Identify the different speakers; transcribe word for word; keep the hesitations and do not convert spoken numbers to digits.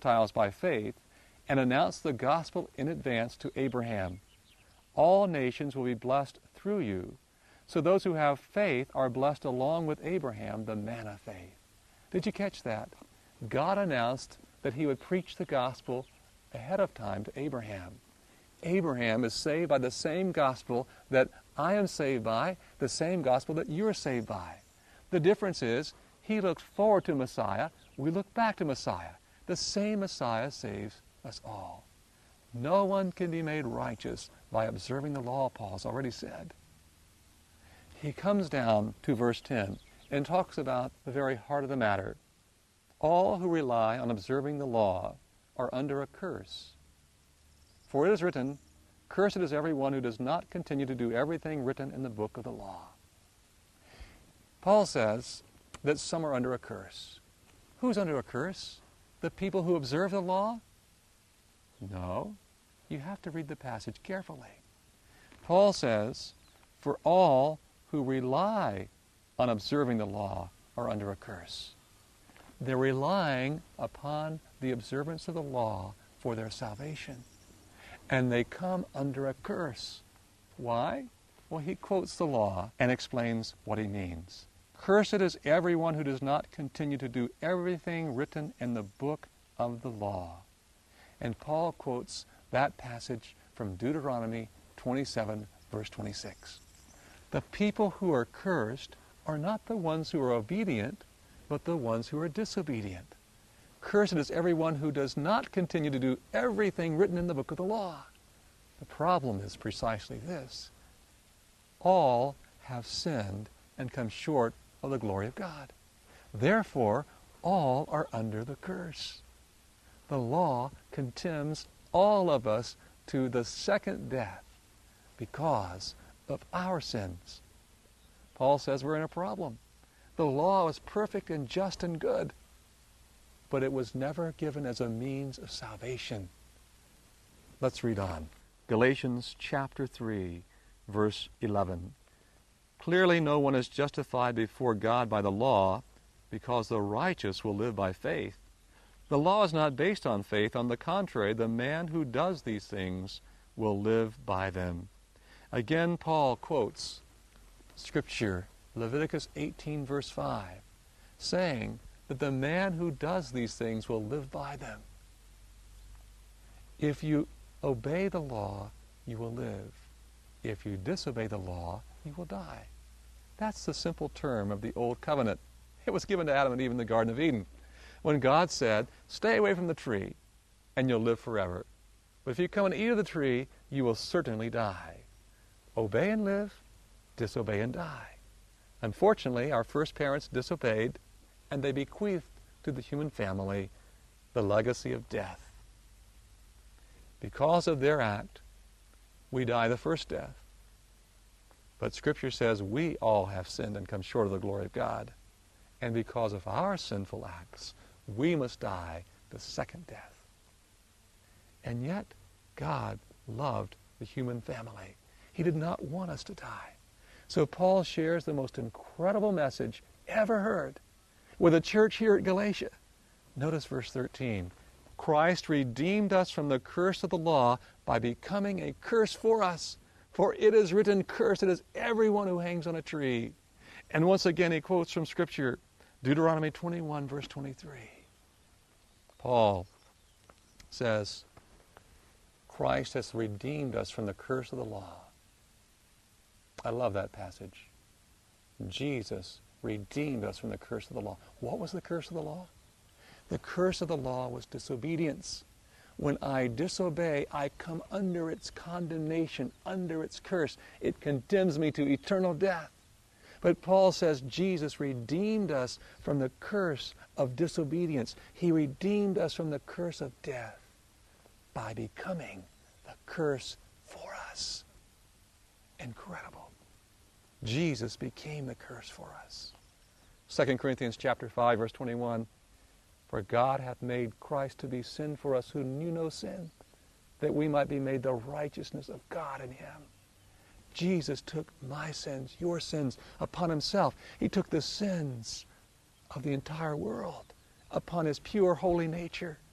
Speaker 1: Gentiles by faith and announce the gospel in advance to Abraham. All nations will be blessed through you. So those who have faith are blessed along with Abraham, the man of faith. Did you catch that? God announced that he would preach the gospel ahead of time to Abraham. Abraham is saved by the same gospel that I am saved by, the same gospel that you're saved by. The difference is he looked forward to Messiah, we look back to Messiah. The same Messiah saves us all. No one can be made righteous by observing the law, Paul's already said. He comes down to verse ten and talks about the very heart of the matter. All who rely on observing the law are under a curse. For it is written, "Cursed is everyone who does not continue to do everything written in the book of the law." Paul says that some are under a curse. Who's under a curse? The people who observe the law? No. You have to read the passage carefully. Paul says, for all who rely on observing the law are under a curse. They're relying upon the observance of the law for their salvation. And they come under a curse. Why? Well, he quotes the law and explains what he means. Cursed is everyone who does not continue to do everything written in the book of the law. And Paul quotes that passage from Deuteronomy twenty-seven, verse twenty-six. The people who are cursed are not the ones who are obedient, but the ones who are disobedient. Cursed is everyone who does not continue to do everything written in the book of the law. The problem is precisely this. All have sinned and come short of the glory of God. Therefore, all are under the curse. The law condemns all of us to the second death because of our sins. Paul says we're in a problem. The law is perfect and just and good, but it was never given as a means of salvation. Let's read on. Galatians chapter three, verse eleven. Clearly no one is justified before God by the law, because the righteous will live by faith. The law is not based on faith. On the contrary, the man who does these things will live by them. Again, Paul quotes Scripture, Leviticus eighteen, verse five, saying that the man who does these things will live by them. If you obey the law, you will live. If you disobey the law, you will die. That's the simple term of the Old Covenant. It was given to Adam and Eve in the Garden of Eden, when God said, stay away from the tree, and you'll live forever. But if you come and eat of the tree, you will certainly die. Obey and live, disobey and die. Unfortunately, our first parents disobeyed, and they bequeathed to the human family the legacy of death. Because of their act, we die the first death. But Scripture says we all have sinned and come short of the glory of God. And because of our sinful acts, we must die the second death. And yet, God loved the human family. He did not want us to die. So Paul shares the most incredible message ever heard with the church here at Galatia. Notice verse thirteen. Christ redeemed us from the curse of the law by becoming a curse for us. For it is written, cursed is everyone who hangs on a tree. And once again he quotes from Scripture, Deuteronomy twenty-one, verse twenty-three. Paul says, Christ has redeemed us from the curse of the law. I love that passage. Jesus redeemed us from the curse of the law. What was the curse of the law? The curse of the law was disobedience. When I disobey, I come under its condemnation, under its curse. It condemns me to eternal death. But Paul says Jesus redeemed us from the curse of disobedience. He redeemed us from the curse of death by becoming the curse for us. Incredible. Jesus became the curse for us. Second Corinthians chapter five, verse twenty-one. For God hath made Christ to be sin for us who knew no sin, that we might be made the righteousness of God in him. Jesus took my sins, your sins, upon himself. He took the sins of the entire world upon his pure, holy nature.